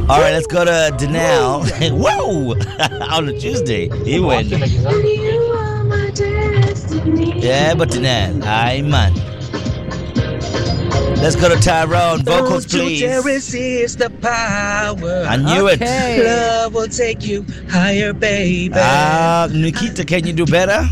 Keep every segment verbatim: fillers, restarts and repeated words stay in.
All right, let's go to Danelle. Whoa! On a Tuesday. He went. Yeah, but Danelle. Aye, man. Let's go to Tyrone. Vocals, please. Don't you resist the power. I knew Okay. it. Love will take you higher, baby. Ah, uh, Nikita, can you do better?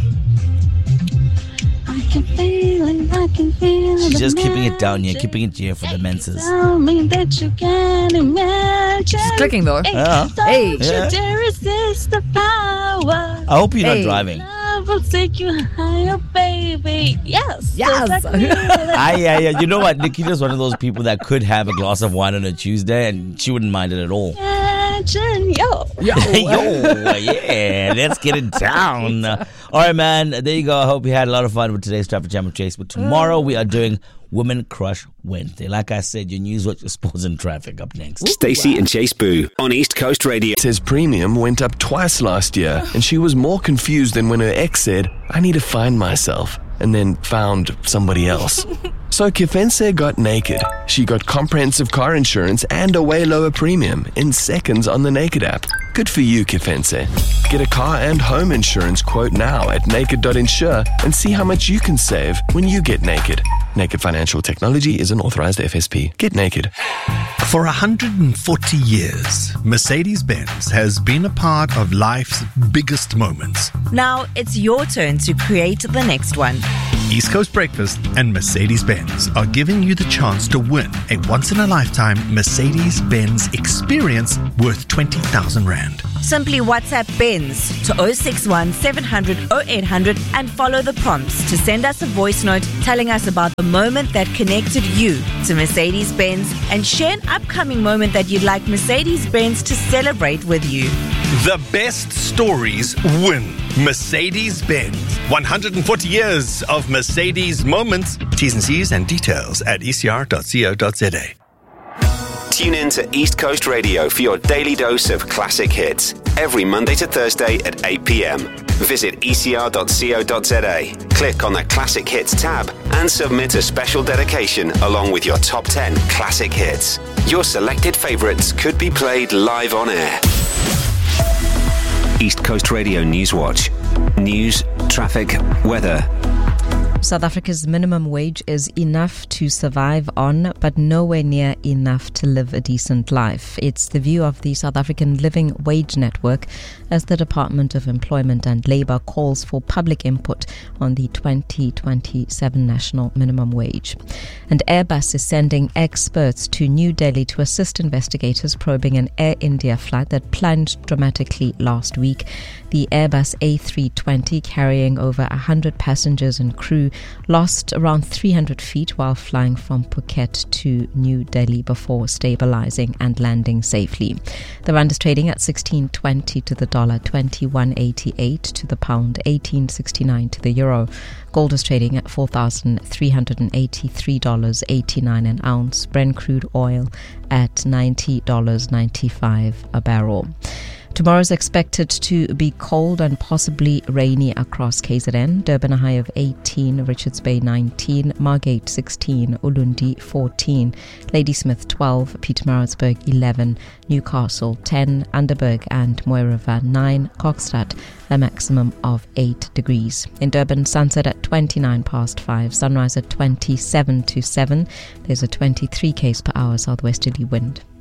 I can feel it, I can feel it. She's just keeping it down here, keeping it here for the menses. Tell me that you can imagine. She's clicking though. Hey, Yeah. don't Hey. you Yeah. dare resist the power. I hope you're Hey. not driving. Love will take you higher, baby. Yes. Yes. I can feel it. Ah, yeah, yeah. You know what? Nikita's one of those people that could have a glass of wine on a Tuesday and she wouldn't mind it at all. Imagine, yo. Yo. Yo, yeah, let's get it down. All right, man. There you go. I hope you had a lot of fun with today's Traffic Jam with Chase. But tomorrow we are doing Women Crush Wednesday. Like I said, your news, watch, your sports, and traffic up next. Stacey and Chase Boo on East Coast Radio. Says premium went up twice last year, and she was more confused than when her ex said, I need to find myself, and then found somebody else. So Kifense got naked. She got comprehensive car insurance and a way lower premium in seconds on the Naked app. Good for you, Kifense. Get a car and home insurance quote now at naked dot insure and see how much you can save when you get naked. Naked Financial Technology is an authorized F S P. Get naked. For one hundred forty years, Mercedes-Benz has been a part of life's biggest moments. Now it's your turn to create the next one. East Coast Breakfast and Mercedes-Benz are giving you the chance to win a once-in-a-lifetime Mercedes-Benz experience worth twenty thousand rand. Simply WhatsApp Benz to oh six one, seven hundred, oh eight hundred and follow the prompts to send us a voice note telling us about the moment that connected you to Mercedes-Benz and share an upcoming moment that you'd like Mercedes-Benz to celebrate with you. The best stories win. Mercedes-Benz. one hundred forty years of Mercedes moments. T's and C's and details at e c r dot co dot z a. Tune in to East Coast Radio for your daily dose of classic hits. Every Monday to Thursday at eight p.m. Visit e c r dot co dot z a. Click on the Classic Hits tab and submit a special dedication along with your top ten classic hits. Your selected favourites could be played live on air. East Coast Radio News Watch. News, traffic, weather. South Africa's minimum wage is enough to survive on, but nowhere near enough to live a decent life. It's the view of the South African Living Wage Network as the Department of Employment and Labour calls for public input on the twenty twenty-seven national minimum wage. And Airbus is sending experts to New Delhi to assist investigators probing an Air India flight that plunged dramatically last week. The Airbus A three twenty, carrying over one hundred passengers and crew, lost around three hundred feet while flying from Phuket to New Delhi before stabilizing and landing safely. The rand is trading at sixteen twenty to the dollar, twenty-one eighty-eight to the pound, eighteen sixty-nine to the euro. Gold is trading at four thousand three hundred eighty-three dollars and eighty-nine cents an ounce. Brent crude oil at ninety dollars and ninety-five cents a barrel. Tomorrow is expected to be cold and possibly rainy across K Z N. Durban a high of eighteen, Richards Bay nineteen, Margate sixteen, Ulundi fourteen, Ladysmith twelve, Pietermaritzburg eleven, Newcastle ten, Underberg and Moiriver nine, Kokstad a maximum of eight degrees. In Durban, sunset at twenty-nine past five, sunrise at twenty-seven to seven. There's a twenty-three k's per hour southwesterly wind.